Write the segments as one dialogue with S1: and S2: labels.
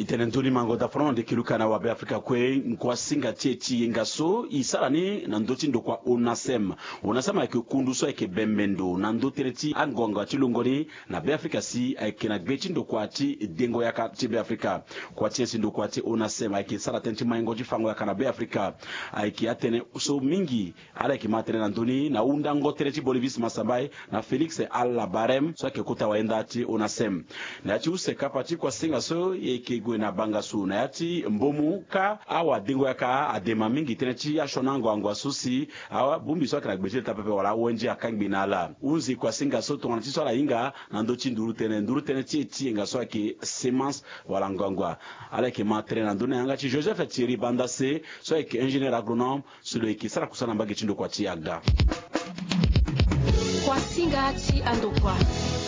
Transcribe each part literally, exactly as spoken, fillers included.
S1: itenentoni mango da front de kilukana wa Afrika kwe kwa singa chechi ngaso isarani na ndoti ndo kwa onasem onasem ake kunduso ake bembendo na ndotereti angonga chilungoni na be Afrika si ake na gbechi ndo kwa ti dengo yaka ti be Afrika kwa ti ndo kwa ti onasem ake sara tenti mango jifango yaka na be Afrika ake atene so mingi ala ake matene na ndoni na unda ngotereti Bolivis Masambai na Felix Alla Barem so ake kuta waenda ti onasem na ati useka pati kwa singa so yake gwe na bangasu na ati mbomu ka awa dengo yaka adema mingi teneti ya shonango angwa susi awa bumbi so kana gbete tapepe wala wenje akangbi nala unzi kwa singa so to anti so la inga na ndochi nduru tene nduru tene ti ti nga so ake semence wala ngangwa ala ke matre na ndone anga ti Joseph Thierry Bandase so ake ingénieur agronome so le ki sara kusana mbage chindo kwa ti agda
S2: kwa singa ti andokwa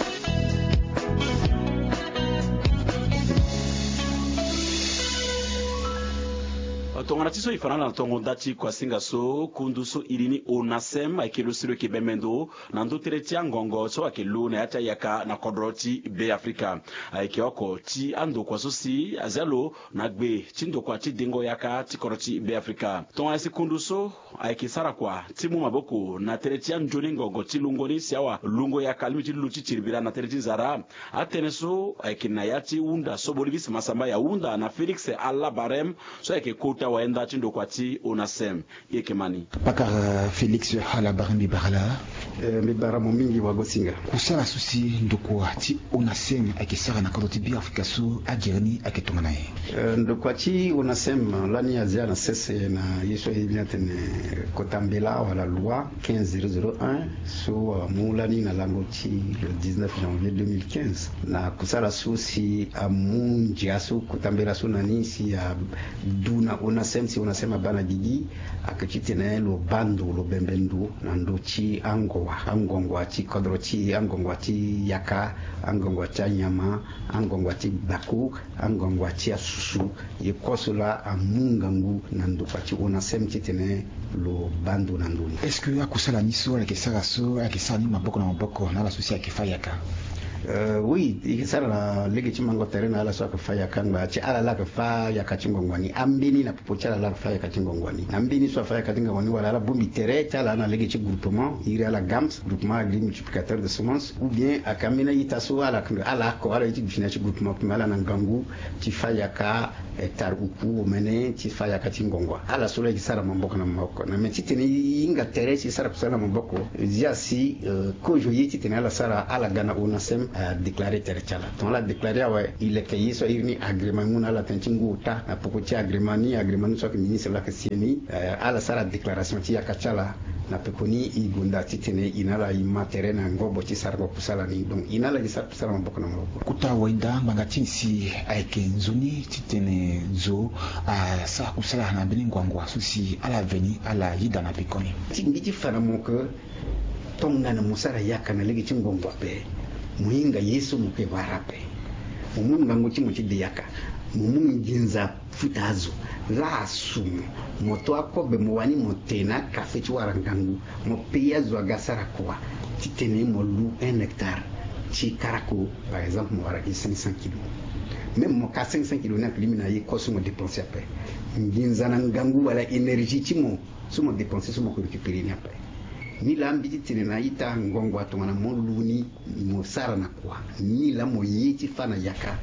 S1: tongana tiso ifanana na tongo dati kwa singa so kunduso ilini onasem akelo silo ke bemendo na ndo tereti ngongo so akelo na yata yaka na kodroti be Afrika ake oko ti ando kwa so si azalo na gbe tindo kwa ti dengo yaka ti kodroti be Afrika tongana si kunduso ake sara kwa timu maboko na tereti njoni ngongo ti lungoni siawa lungo yaka limiti luti chiribira na tereti zara ateneso ake na yati unda so Bolivis Masamba ya unda na Felix Alla Barem so ake kota waenda tindo kwa ti onasem yekemani
S3: paka uh, Felix Alla Barem bibarala
S4: eh, bibara momingi wa gosinga
S3: kusala susi ndoko ti onasem akisara na kodoti bi Afrika so ajerni aketonga naye
S4: uh, ndoko ti onasem lani azia na sese na yeso yinatene kotambela wala loi quinze zéro zéro un so uh, mulani na lango ti le dix-neuf janvier deux mille quinze na kusala susi amunji aso kotambela so nani si ya duna onasem si onasema bana gigi akachitene lo bando lo bembendo na ndochi angwa angongwa ti kodro ti angongwa ti yaka angongwa ti nyama angongwa ti baku angongwa ti asusu ye kosola amungangu na ndokwa ti onasem titene lo bando na ndoni.
S3: Est-ce que akusala niso la kesara so akisani maboko na maboko na la susi akifa yaka
S4: Uh, oui, ikisara na ligi chimango terena ala so akafaya kanga chi ala la kafa ya kachingongwani ambini na popocha la kafa ya kachingongwani ambini so afaya kachingongwani wala la bumbi tereta la na ligi chi groupement iri ala gams groupement agri multiplicateur de semences ou bien akamina itaso ala ala ko ala iti bifina chi groupement kimala na ngangu chi faya ka hectare uku mene chi faya kachingongwa ala so la ikisara mamboko na mamboko na metiteni inga teresi sara kusala mamboko zia si uh, kojo yiti tenala sara ala gana onasem a déclaré terchala ton la déclaré ouais il est qu'il soit irni agrément muna la tentingu ta na pokochi agrément ni agrément so que ministre la kasieni ala sala déclaration ti yakachala na pekoni igunda titene inala imatere na ngobo ti sargo kusala ni donc inala gi sargo kusala mboko na mboko
S3: kuta waida mangati si aike nzoni titene zo a sa kusala na beni ngwangwa susi ala veni ala yida na pekoni
S4: tingiti fana moko tonga na musara yaka na legi chingongwa pe muhinga yesu muke barape umunga ngochi muchi diyaka mumungi ginza futazo la sumu moto akobe muwani motena kafe chwara ngangu mopeya zwa gasara kwa titene molu un hectare chi karako par exemple mo wara cinq cents kilos même mo ka cinq cents kilos na klimina yi ko sumo dépenser après ginza na ngangu wala énergie chi mo sumo dépenser sumo ko récupérer ni après ni la mbiti tene na ita ngongwa to na moluni mo sara na kwa ni la mo yiti fana yaka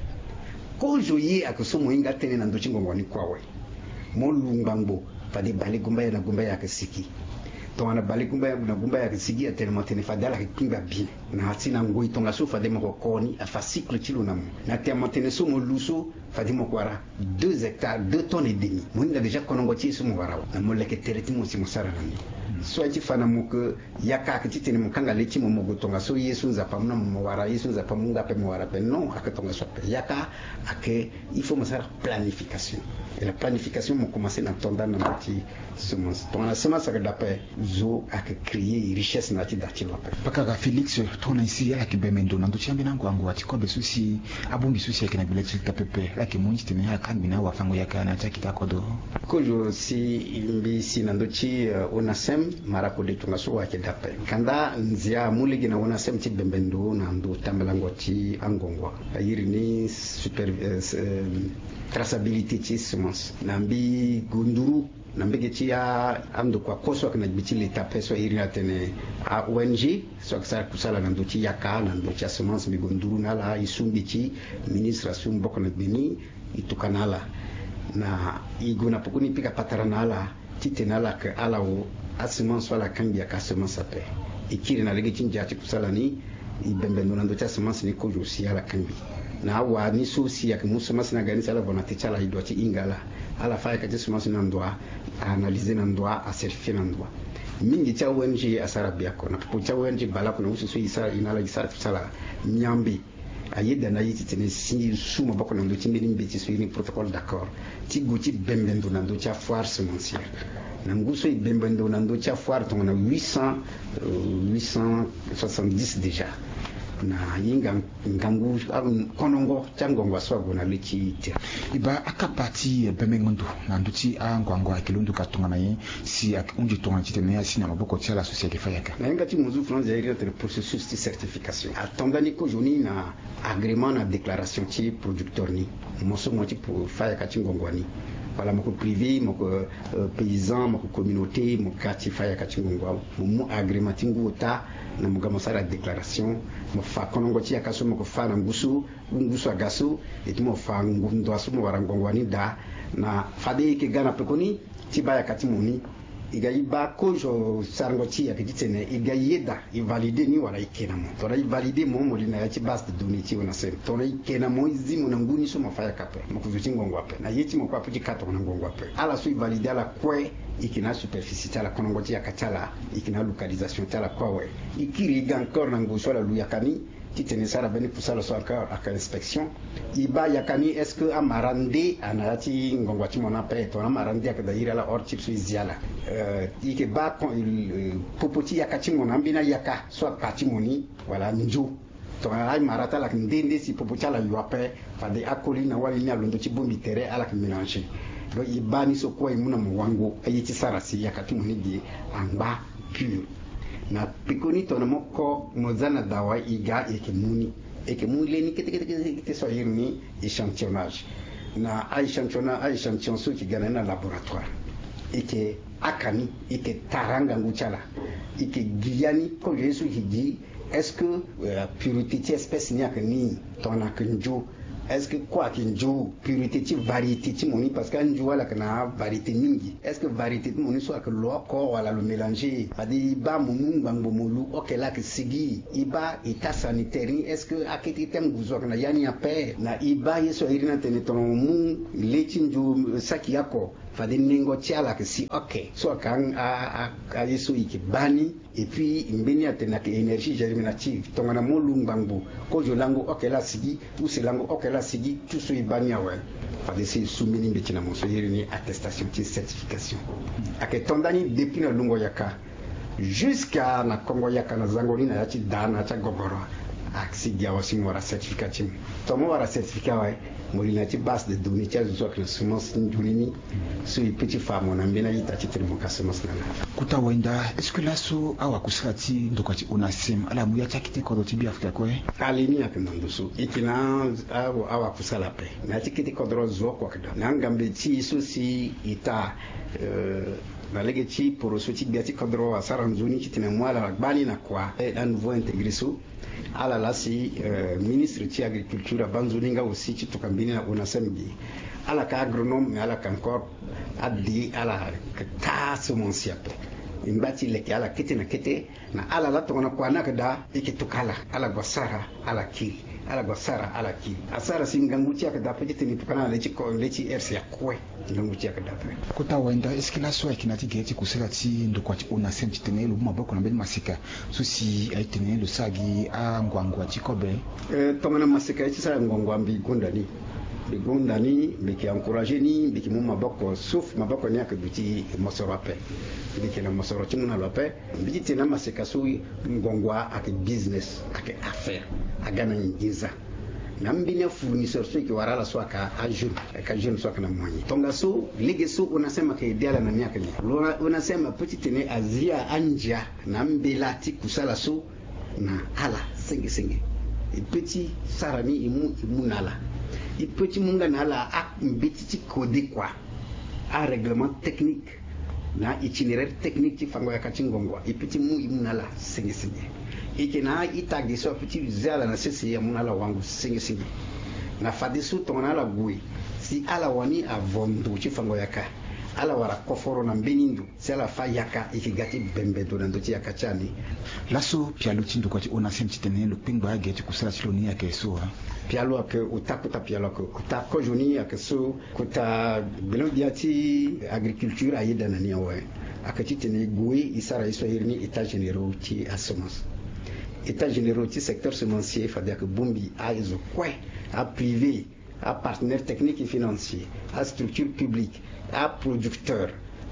S4: ko joye akusomo inga tene na ndochi ngongwa ni kwa we mo lungambo fade bali gumba ya na gumba ya kasiki to na bali gumba ya na gumba ya kasiki atene mo tene fadala kinga bien na hatina ngoi to ngaso fade mo koni afa cycle tilo na mo na te mo tene so mo luso fade mo kwara deux hectares deux tonnes et demi mo inga déjà konongo ti so mo wara na mo leke tereti mo si mo sara na ni so ati fana muke yaka akititene mukanga leti mo mogotonga so yesu nzapa mna mo wara yesu nzapa munga pe mo wara pe non akatonga so pe yaka ake il faut me faire planification et la planification mo commencer na tonda na mati semence to na semence ka dape zo ake créer richesse na ti dati lope
S3: paka Felix tona isi ala kibemendo na ndochi ambina ngwangu atikobe susi abumbi susi yakina bileti kapepe la kimunji tene ya kambina wa fango yakana cha kitakodo
S4: kojo si imbi si na ndochi uh, onasem marako de tunga so wa kedape kanda nzia muligi na onasem ti bembendo na ndo tambalango ti angongwa ayiri ni super uh, traçabilité ti semence nambi gunduru nambege ci ya amdo kwa koso kana bici leta peso irina tene a O N G so ka kusala na ndoci yaka na ndoci semence mi gonduru nala isumbi ci ministre sum bokko na bini itukanala na iguna pokuni pika patara nala titenala ke ala o a semence wala kambia ka semence ape ikiri na lege cinja ci kusala ni ibembe ndo na ndoci semence ni ko josi ala kambi na wa ni so si ya ke musemence na gani sala bonate chala idoti ingala ala faya kati semence na ndoa a analyser na ndoa a certifier na ndoa mingi cha O N G asara biako na po cha O N G bala kuna usu so isa inala isa tsala nyambi ayeda na yiti tene si suma bako na ndo timbe ni mbeti so ni protocole d'accord ti guti bembendo na ndo cha foire semencière na nguso i bembendo na ndo cha foire to na huit cents huit cent soixante-dix déjà na yinga ngambu konongo changongo aswago na lichi
S3: iba akapati bemengondo na nduti angwango akilundu katunga naye si unji tonga chitene ya sina maboko tia la société fayaka
S4: na yinga ti muzu France ya ire processus de certification atondani ko joni na agrément na déclaration ti producteur ni moso moti pour fayaka chingongo ni wala moko privé moko uh, paysan moko communauté moko kati faya kati ngongwa mu agrément tingu ta na muga mosara déclaration mo fa konongo ti akaso moko fa na ngusu ngusu agaso et mo fa ngundo aso mo warangongwa ni da na fade ke gana pekoni ti baya kati moni iga iba kojo sarango ti ya kitene iga yeda i valider ni wala ikena mo to ra i valider mo mo lina ya ti base de données ti ona sem to ra ikena mo izimo na nguni so mafaya kape mo ko zuti ngongwa pe na yeti mo kwa puti kato na ngongwa pe ala so i valider ala kwe ikina superficie tala konongo ti ya katala ikina localisation tala kwa we ikiri ga encore na nguso la luyakani kitene sara beni pusala so encore aka inspection iba yakani est-ce que amarande anati ngongwa ti mona pe to amarande akada ira la or chip so iziala euh ike ba kon popoti yakati mona mbina yaka so akati moni wala nju to ay marata la ndende si popoti ala yuape fade akoli na wali ni alondo ti bombi tere ala ke mélanger do ibani so ko imuna mo wango ayiti sara si yakati moni di amba pure na pikoni tona moko mozana dawa iga ekemuni ekemuni leni kete kete kete so yirni échantillonnage na échantillonnage a échantillon so ki gana na laboratoire eke akani eke taranga nguchala eke giyani ko yesu hiji est-ce que uh, pureté ti espèce ni akani tona kenjo est-ce que quoi kinjo pureté ti variété ti moni parce que njo wala kana variété mingi est-ce que variété ti moni soit que loko wala le mélanger adi ba mumu ngbango molu okela ke sigi iba état sanitaire est-ce que aketi tem guzo kana yani ape na iba yeso irina tene tono mu leti njo saki yako fade ningo ti ala ke si ok so kan a a yeso iki bani et puis mbeni atena ke énergie germinative tongana mo lungbango ko jolango okela sigi ou selango okela sigi tout so ibani awe fade se sumini mbechina mo so yirini attestation ti certification ake tondani depuis na lungo yaka jusqu'à na Congo yaka na zangoni na yati dana cha gogoro aksidi awasi mo ra certification to mo ra certificat wa molina ti base de données ti azo ko semence ndulini so i petit femme on ambena yita ti trimo ka semence na
S3: kuta wenda est-ce que là so awa kusati ndokati onasem ala muya cha kite ko ti bi Afrika ko e
S4: alini ya kendo so ikina awa awa kusala pe na ti kite ko dro zo ko kada na ngambe ti so si ita euh na lege ti pour so ti biati ko dro asara nzuni ti tene mwala bani na kwa e dan nouveau intégré so ala la si euh, ministre ti agriculture banzuninga aussi ti tukambini na onasembi ala ka agronome ala ka encore addi ala ka semencier pe imbati leke ala kete na kete na ala la tongona kwa na kada ikitukala ala gwasara ala kiri ala gwasara ala kiri asara singanguti akada pete ni tukana lechi ko lechi R C akwe nganguti akada pe
S3: kuta wenda est-ce que la so akinati geti kusela ti ndokwati onasem ti tene lu maboko na beli masika so si ay tene le sagi a ngwangwa ti kobe
S4: eh tongana masika ti sa ngwangwa mbi gondani bigonda ni biki encourager ni biki mo maboko sauf maboko ni ak biti mosoro pe biki na mosoro ti muna lope biki tena maseka so ngongwa ak business ak affaire agana ngiza na mbine fournisseur so ki warala so aka a jeune ka jeune so kana moyen tonga so lege so unasema ke diala na miaka ni unasema petite ne azia anja na mbelati kusala so na ala singe singe petit sarani imu imunala i petit munga nala ak mbiti code quoi a règlement technique na itinéraire technique ti fango ya kachingongwa i petit mu imunala singe singe ikena itagi so petit zala na sisi ya munala wangu singe singe na fadisu tonala gui si ala wani avondo ti fango ya ka ala wara koforo na mbenindu sela fa yaka ikigati bembe do na ndoti yaka chani
S3: laso pialo tindo kwa ti ona sem titene lo pingba ageti kusala siloni yake so
S4: pialo ke utakuta pialo ke uta kojuni yake so kuta bilon biati agriculture ayida na niwe akati tene gui isara iso hirni état généraux ti assurance état généraux ti secteur semencier fadia que bombi a iso quoi a privé à partenaires techniques et financiers, à structures publiques, à producteurs,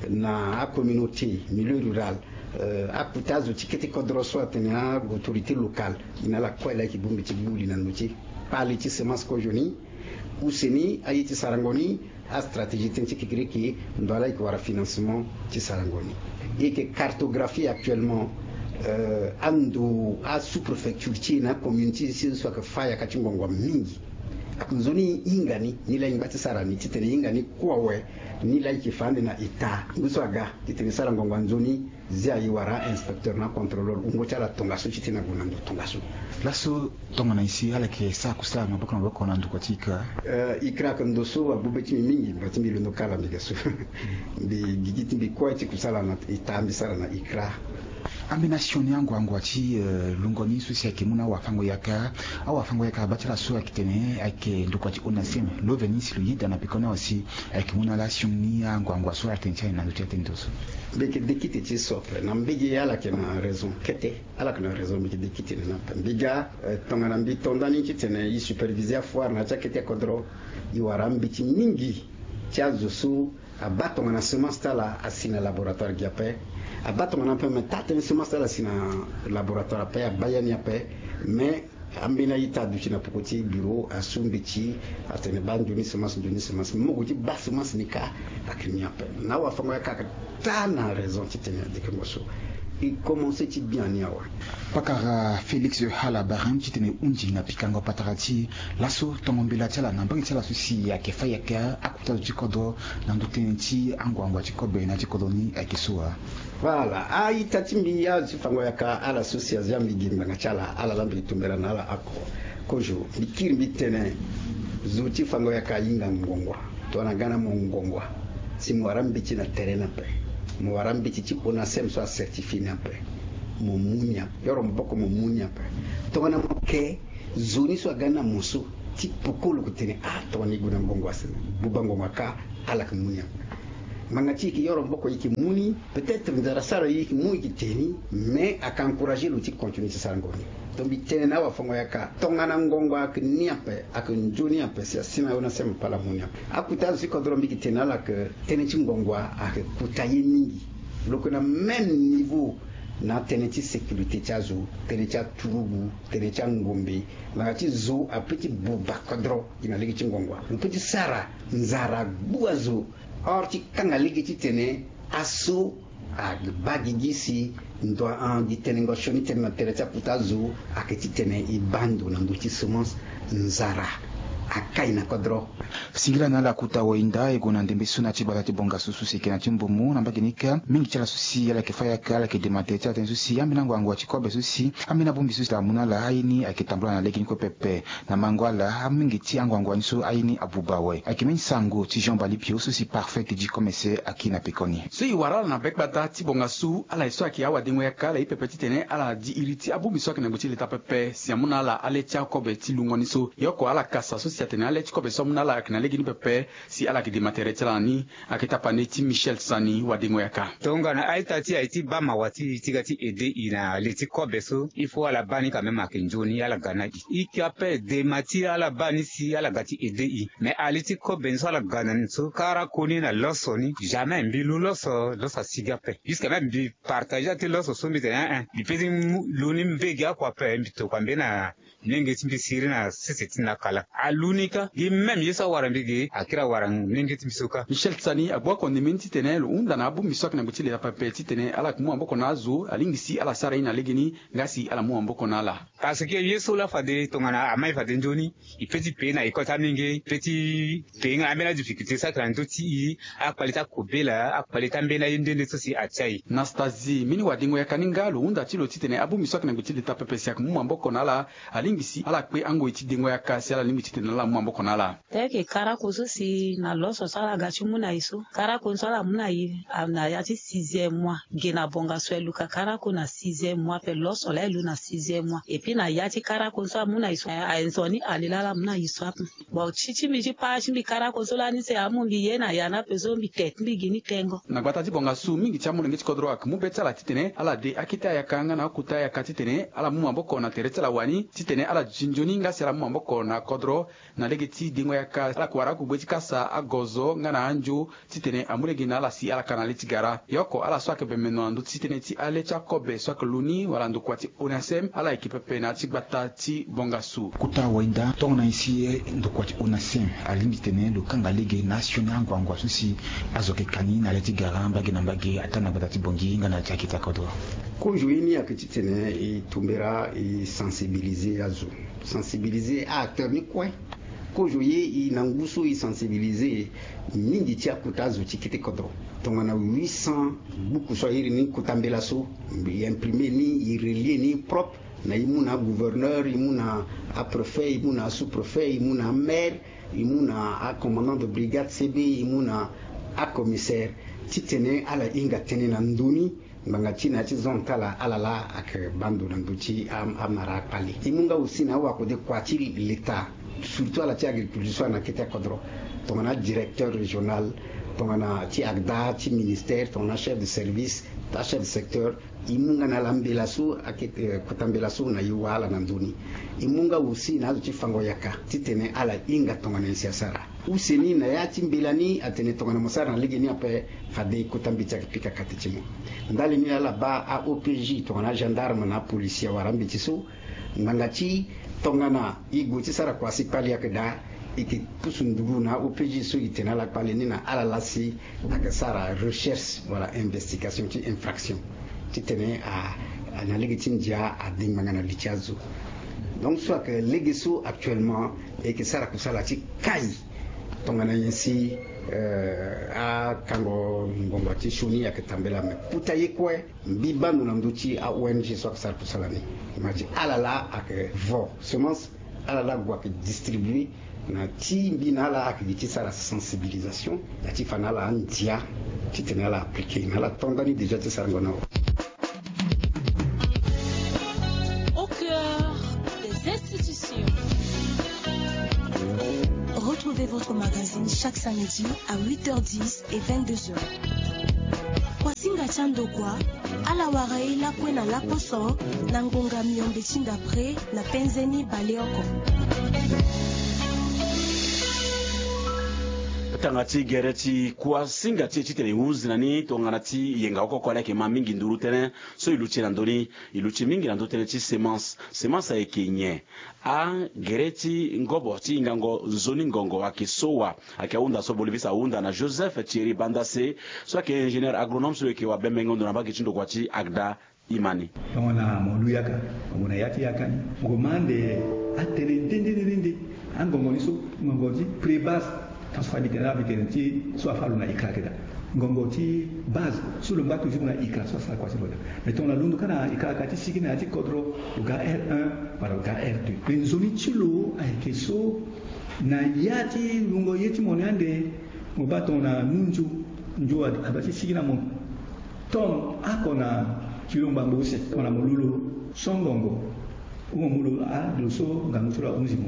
S4: à communauté, milieu rural, à coutaz au ticket codroso à autorité locale. Il n'a la quoi là qui bombe ti bouli na nuti. Par les semences kojoni, ou seni, à yiti sarangoni, à stratégie tinti qui crée qui doit là y avoir financement ti sarangoni. Et que cartographie actuellement euh, ando à sous-préfecture ti na communauté si soit que faya kachingongwa mingi. Akunzoni ingani nila ingati sarani titene ingani kuwawe nila ikifande na ita nguswaga titene sara ngongwa nzoni zia yiwara inspecteur na contrôleur ungocha la tongaso titina gunando tongaso
S3: laso tonga na isi ala ke sa kusala maboko maboko na ndukatika
S4: uh, ikra kandoso abubeti mingi batimbi londo kala migaso bi gigiti bi kwati kusala na itambi sara na ikra ambination yangu wangu ati uh, lungoni susi yake muna wafango yaka au wafango yaka batila so akitene ake ndukwati onasema lo venisi lo yida na pikona aussi ake muna la shuni yangu wangu so atencha na ndutia tendoso beke dekite ti sopre na mbigi ala ke na raison kete ala ke na raison beke dekite na mbiga uh, tonga na mbi tondani kitene yi superviser foire na chakete kodro yi warambi ti mingi chazo su abato na semence tala asina laboratoire giape abato na pe metata ni semence tala asina laboratoire pe bayani ape mais ambina yita du china pokoti bureau asumbichi atene bandu ni semence du ni semence mogo ti ba semence ni ka akini ape na wa fango ya ka tana raison ti tene de kemoso il commençait ti bien ni awa
S3: pakara Félix hala baram ti tene unji na pikanga patarati laso tomombela tala na mbangi tala susi ya kefa ya ka akuta ti kodo na ndutene ti angwangwa ti kobe na ti koloni akisua
S4: voilà ai tatimbi ya ti fango ya ka ala susi ya zambi gimba chala ala lambi tumbera na ala ako kojo bikiri bitene zuti fango ya ka inga ngongwa to na gana mo ngongwa si mwarambi ti na terrain pe mwarambi ti ti ona sem so certifié na pe mo munya yoro mboko mo munya pe to na mo ke zoni so gana muso ti pokolo kutene ah to ni guna ngongwa se bubango maka ala ka munya mangati ki yoro mboko yiki muni peut-être ndara sara yiki mu yiki teni mais aka encourager le ti continuer ci sarangoni to bi tene na wa fongo yaka tonga na ngongo ak niape ak njuni ape sia sina ona sem pala munya akuta si kodro mbi ki tena la ke tene ci ngongo ak kutayi mingi lokona même niveau na tene ci sécurité chazo tene cha turubu tene cha ngombe na ci zo a petit buba kodro ina legi ci ngongo le petit sara nzara buazo or ti kanga ligi ti tene aso ag bagi gisi ndo an di tene ngo shoni tene na tere ta putazo ak ti tene i bando na ndo ti semence nzara akai na kodro
S3: singira na la kuta wainda ego na ndembe suna ti bala ti bonga susu sike na timbomu na mbagenika mingi chala susi ala ke faya kala ke demate ta ten susi amina ngwangu ti kobe susi amina bombi susi ta muna la aini akitambula na leki ko pepe na mangwala amingi ti angwangu ni so aini abubawe akimin sango ti Jean Bali Pio susi parfait di komese akina pekoni
S5: so i warala na bekbata ti bonga su ala iso aki awa dingwe kala i pepe ti tene ala di iriti abumbi so akina buti leta pepe si amuna ala ale ti kobe ti lungoni so yoko ala kasa so si atene ale chiko besom na la kana legi ni pepe si ala ki de material ni akita paneti Michel Sani wadingo yaka
S6: tonga na aita ti aiti ba mawati tigati ede ina leti ko beso il faut ala bani quand même akinjoni ala gana i ki appelle de mati ala bani si ala gati ede i mais aliti ko benso ala gana so kara koni na losoni jamais mbilu loso losa sigape jusqu'à même bi partager te loso so mbite un bi pezi luni mbega kwa pe mbito kwa mbena nenge timbi siri na sisi na kala alunika gi même yesa warambigi akira warang nenge timbi soka
S5: Michel Sani abwa ko nimenti tenelo unda na abu miswak na butile la papeti tene ala kumu amboko nazo alingisi ala sara ina legini ngasi ala mu amboko nala
S6: parce que yeso la fade tongana amai fade njoni i petit pe na ikota mingi petit pe nga amena difficulté ça quand ti akwalita kobela akwalita mbena yindende so si achai
S5: Nastazi mini wadingo ya kaningalo unda tilo titene abu miswak na butile ta papesi ya kumu amboko nala alingisi ala kwe ango itidingo ya kasi ala limiti tene la mu amboko nala
S7: teke kara kozo si na loso sala gachi muna iso kara konso la muna yi na yati sixième mois gena bonga so eluka kara ko na sixième mois pe loso la elu na sixième mois et puis na yati kara konso muna iso a enzoni alilala muna iso bo chichi miji pa chimbi kara konso la ni se amu bi yena yana pezo mbi tet mbi gini tengo
S5: na gbata ti bonga su mingi chamu ngi kodro ak mu betala titene ala de akita ya kanga na kuta ya katitene ala mu amboko na teretela wani titene ala jinjoni nga sera mu amboko na kodro na legeti dingo ya ka ala kwara ku bweti kasa agozo ngana anju titene amure gina ala si ala kanali tigara yoko ala swake bemeno ndu titene ti ale cha kobe swake luni wala ndu kwati onasem ala ekipe pena ti gbata ti bonga su
S3: kuta waida tona isi ndu kwati onasem alimi tene do kanga lege national ngwangwa susi azoke kani na leti garamba gina mbage atana gbata ti bongi ngana cha kita kodro
S4: ko joini akititene e tumbera e sensibiliser azu sensibiliser a acteur ni quoi ko joye i nanguso i sensibiliser mingi tia kutazo tikite kodro tongana huit cents beaucoup so iri ni kutambela so bi imprimer ni i relier ni propre na imuna gouverneur imuna a préfet imuna sous préfet imuna maire imuna a commandant de brigade C B imuna a commissaire titene ala inga tene na nduni mbanga china chi zontala alala ak bando na nduchi am amara pali imunga usina wa ko de kwati l'état surtout à la agriculture na kete kodro tongana directeur régional tongana ti agda ti ministère tongana chef de service ta chef de secteur imunga na lambela su akete kutambela su na yuwala na nduni imunga usi na ti fango yaka titene ala inga tongana siasara useni na yati mbilani atene tongana mosara na ligeni ape fade kutambicha kipika katichimo ndali ni ala ba a O P J tongana gendarme na policier warambi tisu ngangati tongana iguti sara kwasi pali yakda iki pusundugu na O P J so itena la pali ni na ala lasi akasara recherche voilà investigation ti infraction titene a na legitin dia a dingmanga lichazo donc soit que legiso actuellement et que sara kusala ti kai tongana yesi euh a kango ngomba ti shuni yakatambela me puta yekwe mbibanu na mduchi a O N G soit sara kusala ni imagine alala ak vo semence alala gwa que distribuer na ti mbina ala ak ti sara sensibilisation na ti fanala antia ti tenala appliquer na la tondani déjà ti sara ngona
S2: Au cœur des institutions.
S8: Retrouvez votre magazine chaque samedi à huit heures dix et vingt-deux heures. Kwasinga Chandokwa, ala waraila kwena laposo, na ngonga miombe chindapre, na penzeni baleoko.
S1: tangati gereti kwa singa ti chitene uzi nani tongana ti yenga oko kwa leke ma mingi nduru tene so iluchi na ndoni iluchi mingi na ndotene ti semence semence a kenye a gereti ngobo ti ngango zoni ngongo akisowa akiunda so bolivisa unda na Joseph Thierry Bandase so ake ingénieur agronome so ke wa bemengo ndo na baki chindo kwa ti agda imani
S9: tongana molu yaka ngona yati yaka ngomande atene dende dende angongo niso ngongo ti pré-base transfert littéraire avec ti soit fallu na ikra keda ngongo ti base sur le bateau toujours na ikra soit ça quoi c'est voilà mais ton alundu kana ikra kati sikina ati kodro ga R un para ga R deux mais zoni chilo ay keso na yati lungo yeti monande mo bato na nunju njo abati sikina mon ton akona chilomba mbose kona mululu songongo umo mulu a doso ngamutura unzi mulu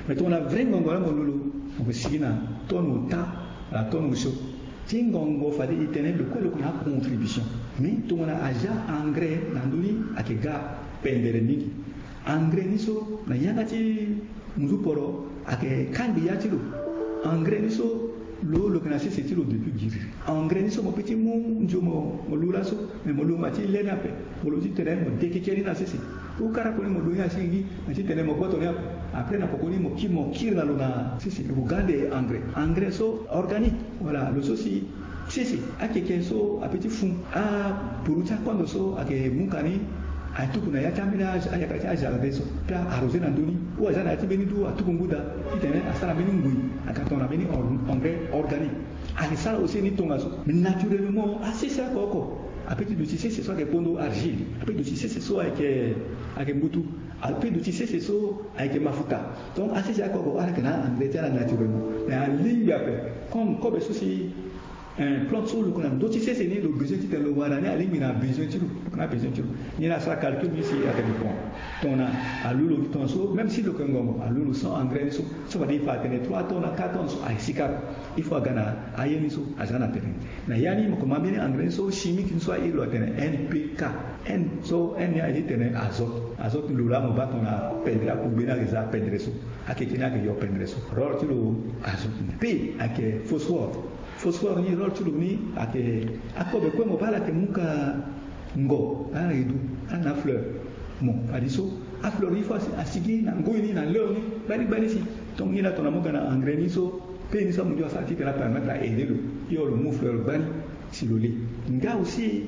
S9: mais ton a vrai ngongo la molulu on sigina ton ta la ton so tingongo fadi itene le quoi le kuna contribution mais ton a aja engrais nanduli akega pendere niki engrais niso na yangati muzuporo ake kandi yatilo engrais niso lo lo kana sisi tilo depuis giri engrais niso mo petit mu njomo mo lula so mais mo luma ti lena pe mo lo ti tene mo dekekeli na sisi u kara ko ni mo luya singi na ti tene mo boto ne après na pokoni mo ki mo kir na luna sisi le bugande engrais engrais so organique voilà le so si sisi ake kenso a petit fond a purucha kondo so ake mukani atuku na yatamina ayakati ajala so pia arroser na ndoni ou ajana ati beni du atuku nguda itene asala beni ngui akatona beni engrais organique ali sala aussi ni tonga so naturellement assez ça koko apeti du tissé c'est soit que pondo argile apeti du tissé c'est soit avec avec mbutu apeti du tissé c'est soit avec mafuta donc assez ça koko ala kana engrais tela naturellement mais en ligne après comme comme ceci un plante sur le qu'on a d'autres c'est c'est le besoin qui le voir année ali mina besoin tu on a besoin tu ni la ça calcul ici avec le bon ton a à l'eau ton so même si le congo à l'eau sans engrais so ça va dire pas tenir trois tonnes quatre tonnes à sika il faut gana ayeni so azana tene na yani mo comment bien engrais so chimique ni soit il doit tenir N P K N so N ya il tenir azote azote le là mo ba ton a pendra pour bien les a pendre so akekina ke yo pendre so rol tu le azote P ake phosphore phosphore ni rol tu ni ake akobe kwa mo bala ke muka ngo ana edu ana fleur mo adiso a fleur il faut asigi na ngo ni na leo ni bani bani si donc ni la tona mo kana engrais ni so pe ni so mo dio sa ti la permettre à aider le yo le mo fleur bani si le lait nga aussi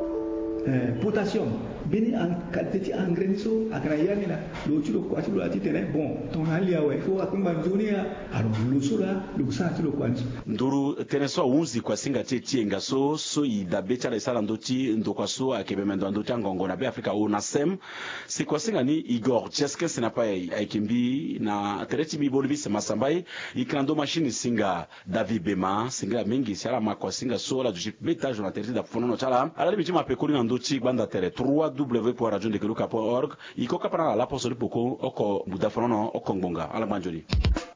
S9: euh, potassium beni en qualité engrais ni so akana yani la lo tu lo kwa tu lo ati tene bon ton hali ya il faut akumba nzoni ya alors lo so la lo sa tu lo kwa
S1: nduru tene so unzi kwa singa tete ngaso so idabecha la sala ndoti ndokwa so akebemendo ndoti ngongo na be Afrika onasem si kwa singa ni Igor Cheske sinapa aikimbi na tereti mi bolivise masambai ikrando machine singa David Bema singa mingi sala makwa singa so la du beta jona tereti da fonono chala ala bitima pekoli ndoti banda tere w w w point radio ndekeluka point org ikoka pana la posoli poko oko budafono oko ngbonga ala manjoli